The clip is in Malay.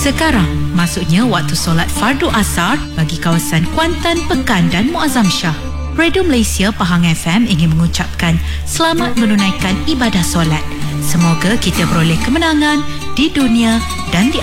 Sekarang, maksudnya waktu solat fardu asar bagi kawasan Kuantan, Pekan dan Muazzam Shah. Radio Malaysia Pahang FM ingin mengucapkan selamat menunaikan ibadah solat. Semoga kita beroleh kemenangan di dunia dan di